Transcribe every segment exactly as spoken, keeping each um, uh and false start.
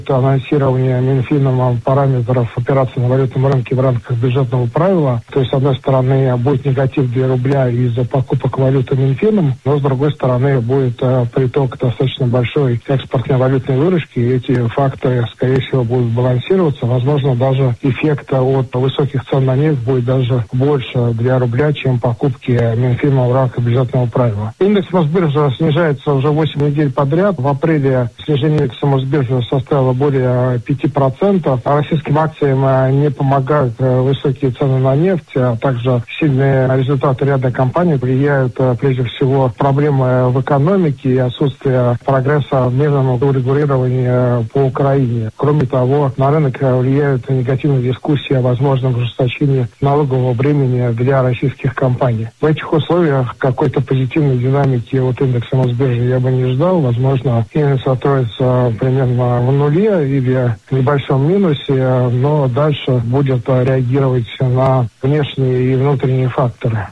анонсирование Минфином параметров операций на валютном рынке в рамках бюджетного правила. То есть, с одной стороны, будет негатив для рубля из-за покупок валюты Минфином, но, с другой стороны, будет э, приток достаточно большой экспортной валютной выручки, и эти факторы, скорее всего, будут балансироваться. Возможно, даже эффект от высоких цен на нефть будет даже больше для рубля, чем покупки Минфином в рамках бюджетного правила. Индекс Мосбиржи снижается уже восемь недель подряд. В апреле снижение индекса Мосбиржи составило более пяти процентов. А российским акциям не помогают высокие цены на нефть, а также сильные результаты ряда компаний влияют прежде всего проблемы в экономике и отсутствие прогресса в мирном урегулировании по Украине. Кроме того, на рынок влияют негативные дискуссии о возможном ужесточении налогового бремени для российских компаний. В этих условиях какой-то позитивной динамики от индекса Мосбиржи я бы не ждал. Возможно, индекс откроется примерно в нуле или в небольшом минусе, но дальше будет реагировать на внешние и внутренние факторы.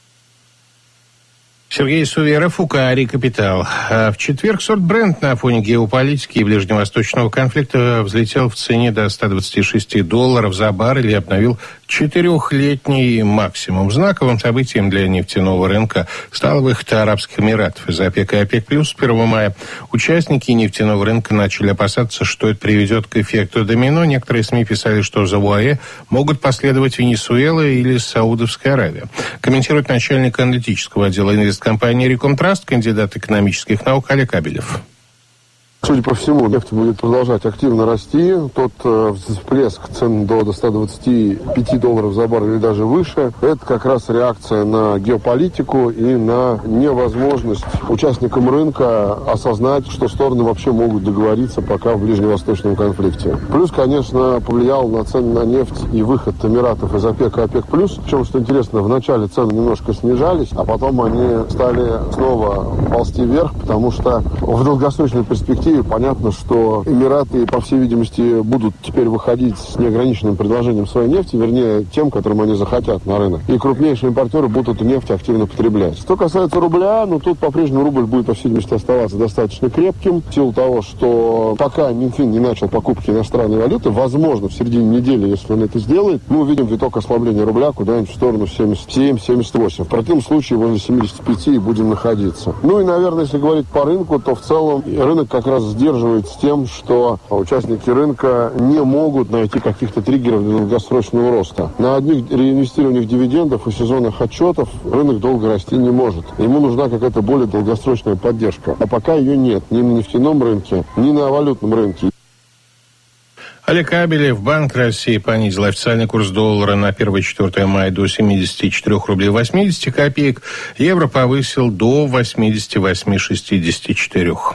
Сергей Суверов, УКАРИ «Капитал». В четверг сорт Brent на фоне геополитики и ближневосточного конфликта взлетел в цене до ста двадцати шести долларов за баррель и обновил четырехлетний максимум. Знаковым событием для нефтяного рынка стал выход Арабских Эмиратов из ОПЕК и ОПЕК+. С первого мая участники нефтяного рынка начали опасаться, что это приведет к эффекту домино. Некоторые СМИ писали, что за ОАЭ могут последовать Венесуэла или Саудовская Аравия. Комментирует начальник аналитического отдела инвесткомпании «Рекомтраст», кандидат экономических наук Олег Абелев. Судя по всему, нефть будет продолжать активно расти. Тот э, всплеск цен до, до ста двадцати пяти долларов за баррель или даже выше, это как раз реакция на геополитику и на невозможность участникам рынка осознать, что стороны вообще могут договориться пока в ближневосточном конфликте. Плюс, конечно, повлиял на цены на нефть и выход Эмиратов из ОПЕК и ОПЕК+. Причем, что интересно, в начале цены немножко снижались, а потом они стали снова ползти вверх, потому что в долгосрочной перспективе понятно, что Эмираты, по всей видимости, будут теперь выходить с неограниченным предложением своей нефти, вернее, тем, которым они захотят на рынок. И крупнейшие импортеры будут эту нефть активно потреблять. Что касается рубля, ну тут по-прежнему рубль будет, по всей видимости, оставаться достаточно крепким, в силу того, что пока Минфин не начал покупки иностранной валюты, возможно, в середине недели, если он это сделает, мы увидим виток ослабления рубля куда-нибудь в сторону семьдесят семь - семьдесят восемь. В противном случае возле семидесяти пяти и будем находиться. Ну и, наверное, если говорить по рынку, то в целом рынок как раз сдерживает с тем, что участники рынка не могут найти каких-то триггеров для долгосрочного роста. На одних реинвестированиях дивидендов и сезонных отчетов рынок долго расти не может. Ему нужна какая-то более долгосрочная поддержка. А пока ее нет ни на нефтяном рынке, ни на валютном рынке. Олег Абелев. Банк России понизил официальный курс доллара на первое-четвёртое мая до семидесяти четырёх рублей восьмидесяти копеек. Евро повысил до восьмидесяти восьми шестидесяти четырёх.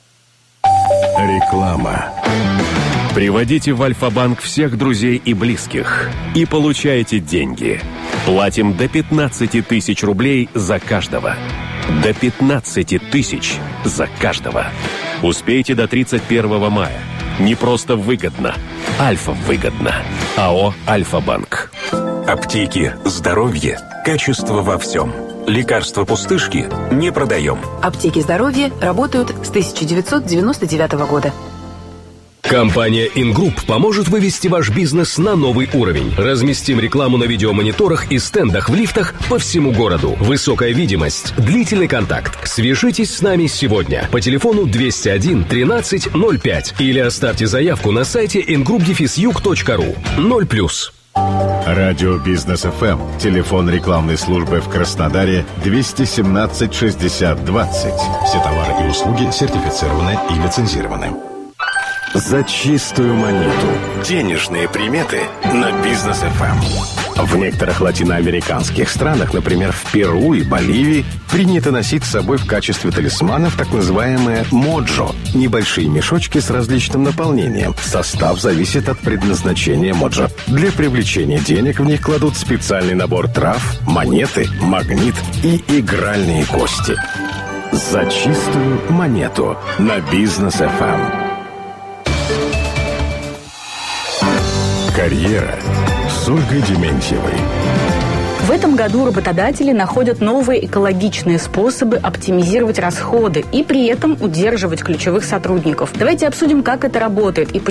Реклама. Приводите в Альфа-банк всех друзей и близких и получайте деньги. Платим до пятнадцати тысяч рублей за каждого. До пятнадцати тысяч за каждого. Успейте до тридцать первого мая. Не просто выгодно. Альфа выгодно. АО «Альфа-банк». Аптеки, здоровье, качество во всем. Лекарства-пустышки не продаем. Аптеки здоровья работают с тысяча девятьсот девяносто девятого года. Компания «Ингрупп» поможет вывести ваш бизнес на новый уровень. Разместим рекламу на видеомониторах и стендах в лифтах по всему городу. Высокая видимость, длительный контакт. Свяжитесь с нами сегодня по телефону двести один тринадцать ноль пять или оставьте заявку на сайте ингрупп юг точка ру. ноль плюс. Радио Бизнес эф эм. Телефон рекламной службы в Краснодаре двести семнадцать шестьдесят двадцать. Все товары и услуги сертифицированы и лицензированы. За чистую монету. Денежные приметы на Бизнес эф эм. В некоторых латиноамериканских странах, например, в Перу и Боливии, принято носить с собой в качестве талисманов так называемые моджо – небольшие мешочки с различным наполнением. Состав зависит от предназначения моджо. Для привлечения денег в них кладут специальный набор трав, монеты, магнит и игральные кости. За чистую монету на Бизнес эф эм. Карьера с Ольгой Дементьевой. В этом году работодатели находят новые экологичные способы оптимизировать расходы и при этом удерживать ключевых сотрудников. Давайте обсудим, как это работает и